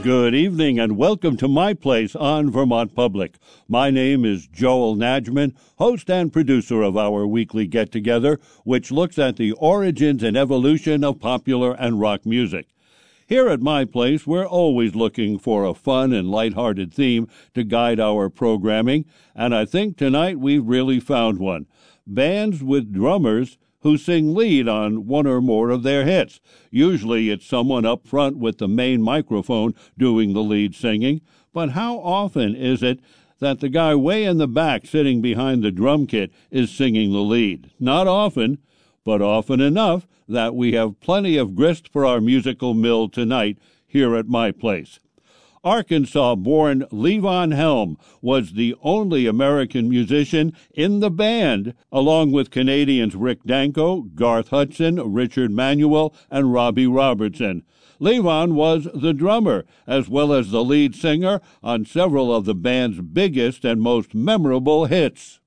Good evening and welcome to my place on Vermont Public. My name is Joel Najman, host and producer of our weekly get-together, which looks at the origins and evolution of popular and rock music. Here at my place, we're always looking for a fun and lighthearted theme to guide our programming, and I think tonight we've really found one. Bands with drummers who sing lead on one or more of their hits. Usually it's someone up front with the main microphone doing the lead singing, but how often is it that the guy way in the back sitting behind the drum kit is singing the lead? Not often, but often enough that we have plenty of grist for our musical mill tonight here at my place. Arkansas-born Levon Helm was the only American musician in the band, along with Canadians Rick Danko, Garth Hudson, Richard Manuel, and Robbie Robertson. Levon was the drummer, as well as the lead singer on several of the band's biggest and most memorable hits.